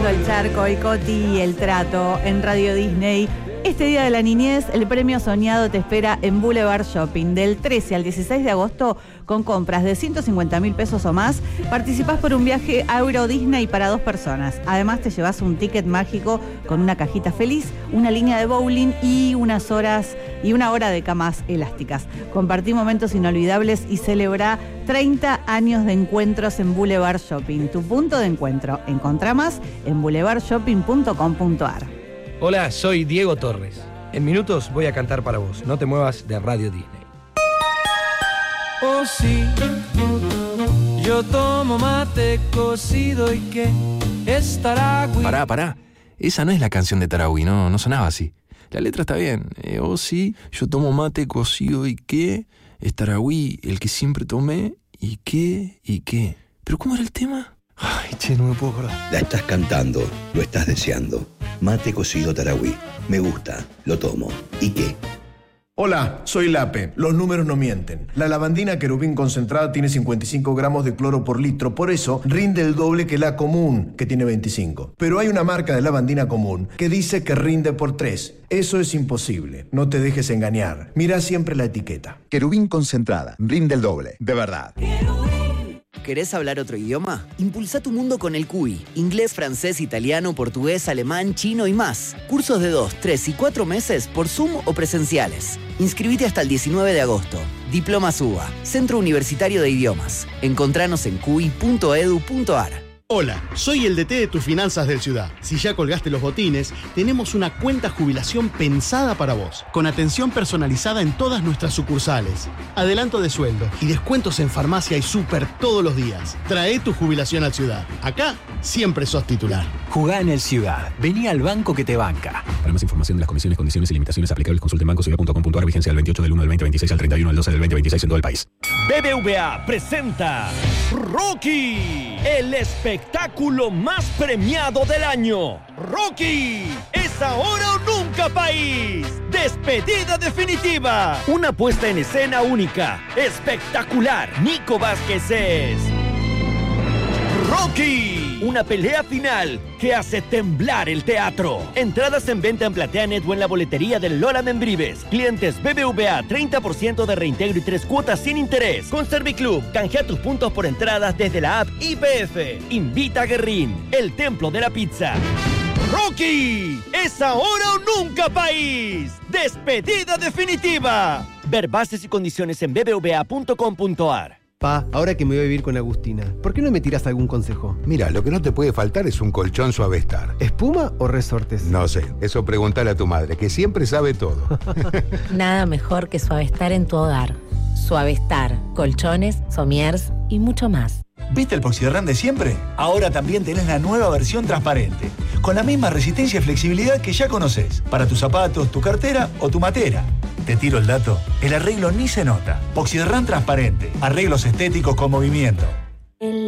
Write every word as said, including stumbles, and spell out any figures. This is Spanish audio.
el charco, el coti y el trato en Radio Disney. Este Día de la Niñez, el premio soñado te espera en Boulevard Shopping. Del trece al dieciséis de agosto, con compras de ciento cincuenta mil pesos o más, participás por un viaje a Euro Disney para dos personas. Además, te llevas un ticket mágico con una cajita feliz, una línea de bowling y unas horas y una hora de camas elásticas. Compartí momentos inolvidables y celebra treinta años de encuentros en Boulevard Shopping. Tu punto de encuentro. Encontrá más en boulevard shopping punto com punto a r. Hola, soy Diego Torres. En minutos voy a cantar para vos. No te muevas de Radio Disney. Oh sí, yo tomo mate cocido y que es taragüí. Pará, pará. Esa no es la canción de Taragüí, no, no sonaba así. La letra está bien. Eh, oh sí, yo tomo mate cocido y que es Taragüí, el que siempre tomé y qué, y qué. ¿Pero cómo era el tema? Ay, che, no me puedo acordar. La estás cantando, lo estás deseando. Mate cocido Taragüí. Me gusta, lo tomo. ¿Y qué? Hola, soy Lape. Los números no mienten. La lavandina querubín concentrada tiene cincuenta y cinco gramos de cloro por litro, por eso rinde el doble que la común, que tiene veinticinco. Pero hay una marca de lavandina común que dice que rinde por tres. Eso es imposible. No te dejes engañar. Mira siempre la etiqueta. Querubín concentrada. Rinde el doble. De verdad. ¿Querés hablar otro idioma? Impulsa tu mundo con el C U I. Inglés, francés, italiano, portugués, alemán, chino y más. Cursos de dos, tres y cuatro meses por Zoom o presenciales. Inscribite hasta el diecinueve de agosto. Diplomas U B A, Centro Universitario de Idiomas. Encontranos en cui punto edu punto a r. Hola, soy el D T de tus finanzas del Ciudad. Si ya colgaste los botines, tenemos una cuenta jubilación pensada para vos, con atención personalizada en todas nuestras sucursales, adelanto de sueldo y descuentos en farmacia y súper todos los días. Trae tu jubilación al Ciudad. Acá siempre sos titular. Jugá en el Ciudad. Vení al banco que te banca. Para más información de las comisiones, condiciones y limitaciones aplicables, consulte en banco ciudad punto com punto a r. Vigencia del veintiocho del uno del veinte veintiséis al treinta y uno del doce del veinte veintiséis en todo el país. B B V A presenta Rocky, el espectáculo más premiado del año. Rocky, es ahora o nunca, país. Despedida definitiva. Una puesta en escena única, espectacular. Nico Vázquez es Rocky, una pelea final que hace temblar el teatro. Entradas en venta en PlateaNet o en la boletería del Lola Membrives. Clientes B B V A, treinta por ciento de reintegro y tres cuotas sin interés. Con Serviclub, canjea tus puntos por entradas desde la app I P F. Invita a Guerrín, el templo de la pizza. Rocky, es ahora o nunca, país. Despedida definitiva. Ver bases y condiciones en b b v a punto com punto a r. Pa, ahora que me voy a vivir con Agustina, ¿por qué no me tiras algún consejo? Mira, lo que no te puede faltar es un colchón Suavestar. ¿Espuma o resortes? No sé, eso pregúntale a tu madre, que siempre sabe todo. Nada mejor que Suavestar en tu hogar. Suavestar, colchones, somiers y mucho más. ¿Viste el Poxiderran de siempre? Ahora también tenés la nueva versión transparente, con la misma resistencia y flexibilidad que ya conocés, para tus zapatos, tu cartera o tu matera. Te tiro el dato, el arreglo ni se nota. Poxiderran transparente, arreglos estéticos con movimiento.